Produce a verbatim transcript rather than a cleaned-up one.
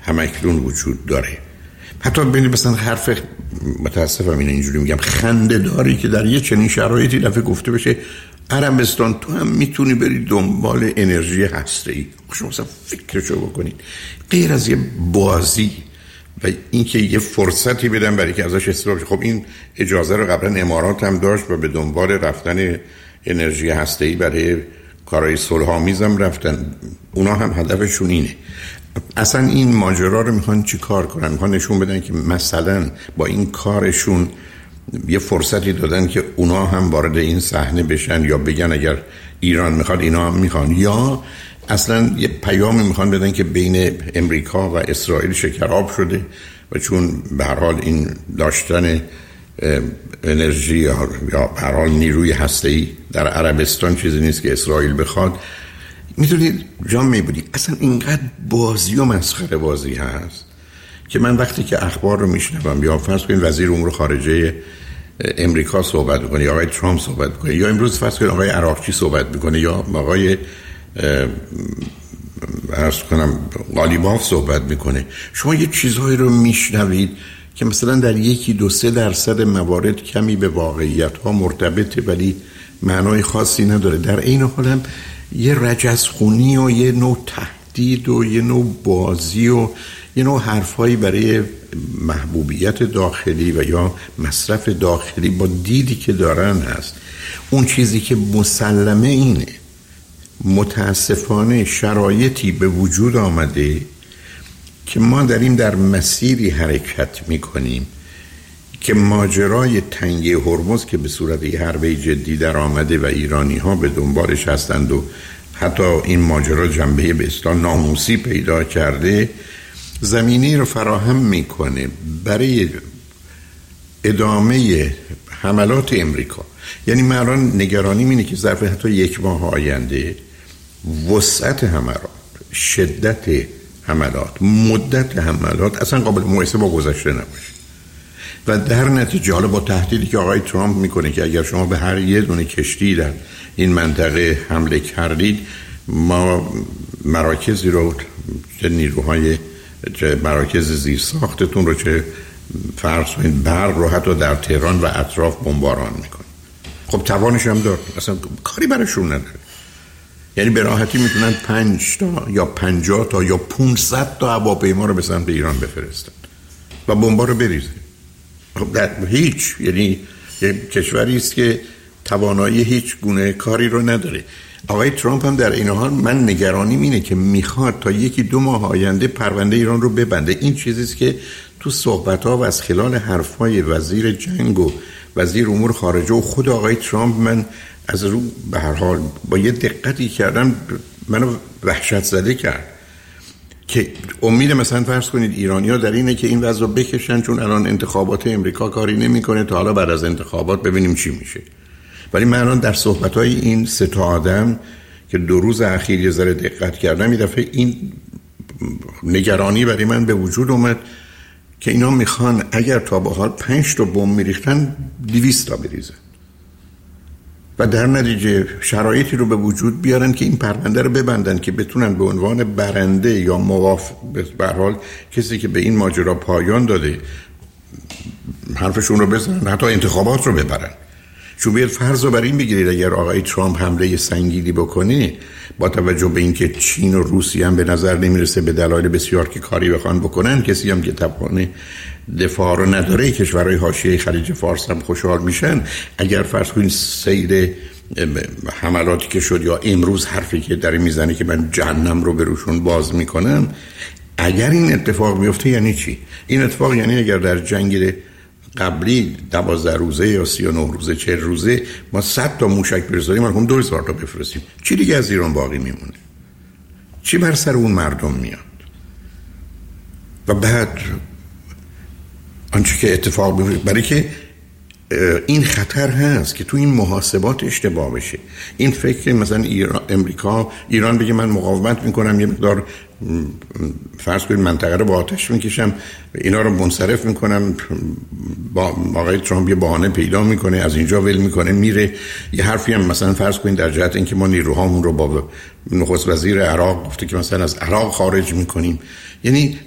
همکنون وجود داره. حتی ببینید مثلا حرف، متاسفم این اینجوری میگم، خنده داری که در یه چنین شرایطی دفعه گفته بشه عربستان تو هم میتونی بری دنبال انرژی هسته‌ای. شما مثلا فکرشو بکنید، غیر از یه بازی و اینکه یه فرصتی بدن برای که ازش استفاده. خب این اجازه رو قبلا امارات هم داشت و به دنبال رفتن انرژی هسته‌ای برای کارهای صلح‌آمیز هم رفتن. اونا هم هدفشون اینه. اصلا این ماجرا رو میخوان چی کار کنن؟ میخوان نشون بدن که مثلا با این کارشون یه فرصتی دادن که اونا هم وارد این صحنه بشن، یا بگن اگر ایران میخواد اینا هم میخوان، یا اصلا یه پیامی میخوان بدن که بین امریکا و اسرائیل شکراب شده و چون به هر حال این داشتن انرژی یا به هر حال نیروی هسته‌ای در عربستان چیزی نیست که اسرائیل بخواد. میدونید جان میبودی اصلا اینقدر بازی و مسخره بازی هست که من وقتی که اخبار رو میشنوم، یا فرض کنید وزیر امور خارجه امریکا صحبت میکنه، یا آقای ترامپ صحبت میکنه، یا امروز فرض کنید آقای عراقچی صحبت میکنه، یا آقای عرض کنم غالیباف صحبت میکنه، شما یه چیزهایی رو میشنوید که مثلا در یکی دو سه درصد موارد کمی به واقعیت ها مرتبطه ولی معنای خاصی نداره. در این حال هم یه رجزخونی و یه نوع تهدید و یه نوع بازی و یه نوع حرفایی برای محبوبیت داخلی و یا مصرف داخلی با دیدی که دارن هست. اون چیزی که مسلمه اینه، متاسفانه شرایطی به وجود آمده که ما داریم در مسیری حرکت میکنیم که ماجرای تنگه هرمز که به صورت یه حربه جدی در آمده و ایرانی ها به دنبالش هستند و حتی این ماجرا جنبه به اصطلاح ناموسی پیدا کرده، زمینه رو فراهم میکنه برای ادامه حملات امریکا. یعنی من الان نگرانیم اینه که ظرف حتی یک ماه آینده وسعت حملات، شدت حملات، مدت حملات اصلا قابل مقایسه با گذشته نباشه. و در نتیجه حالا با تهدیدی که آقای ترامپ میکنه که اگر شما به هر یه دونه کشتی در این منطقه حمله کردید، ما مراکزی رو، چه نیروهای، چه مراکز زیر ساختتون رو، چه فرض کنید برق رو حتی در تهران و اطراف بمباران میکنه. خب توانش هم داره، اصلا کاری براشون نداره. یعنی به راحتی میتونن پنج تا یا پنجاه تا یا پونصد تا هواپیما رو به سمت ایران بفرستن و بمبا رو بریزه. خب در هیچ، یعنی یه کشوری است که توانایی هیچ گونه کاری رو نداره. آقای ترامپ هم در این حال من نگرانیم اینه که میخواد تا یکی دو ماه آینده پرونده ایران رو ببنده. این چیزی است که تو صحبت‌ها و از خلال حرف‌های وزیر جنگ و وزیر امور خارجه و خود آقای ترامپ من از رو به هر حال با یه دقتی کردم منو وحشت زده کرد که امید مثلا فرض کنید ایرانی‌ها در اینه که این وضع رو بکشن چون الان انتخابات امریکا کاری نمی‌کنه، تا حالا بعد از انتخابات ببینیم چی میشه. ولی من الان در صحبت‌های این سه تا آدم که دو روز اخیر یه ذره دقت کردم، این دفعه این نگرانی برای من به وجود اومد که اینا میخوان اگر تا به حال پنج تا بمب میریختن دویست تا بریزن و در نتیجه شرایطی رو به وجود بیارن که این پرونده رو ببندن که بتونن به عنوان برنده یا موافق به هر حال کسی که به این ماجرا پایان داده حرفشون رو بزنن، حتی انتخابات رو ببرن. چون بیاد فرض رو بر این بگیرید اگر آقای ترامپ حمله سنگینی بکنه، با توجه به اینکه چین و روسیه هم به نظر نمیرسه به دلایل بسیار که کاری بخوان بکنن، کسی هم که توان دفاع رو نداره، کشورهای حاشیه خلیج فارس هم خوشحال میشن اگر فرض کنید سیر حملاتی که شد یا امروز حرفی که داره میزنه که من جهنم رو به روشون باز میکنم، اگر این اتفاق میفته یعنی چی؟ این اتفاق یعنی اگر در جنگ قبلی دوازده روزه یا سی و نه روزه چهل روزه ما صد تا موشک بذاریم، ما دو هزار تا بفرستیم، چی دیگه از ایران باقی میمونه؟ چی بر سر اون مردم میاد؟ و بعد آنچه که اتفاق میفته، برای که این خطر هست که تو این محاسبات اشتباه بشه. این فکر مثلا ایران، امریکا، ایران بگه من مقاومت میکنم، یه مقدار فرض کنید منطقه رو با آتش میکشم، اینا رو منصرف میکنم، با آقای ترامپ یه بهانه پیدا میکنه، از اینجا ول میکنه میره. یه حرفی هم مثلا فرض کنید در جهت اینکه ما نیروهامون رو با نخست وزیر عراق گفته که مثلا از عراق خارج میکنیم. یعنی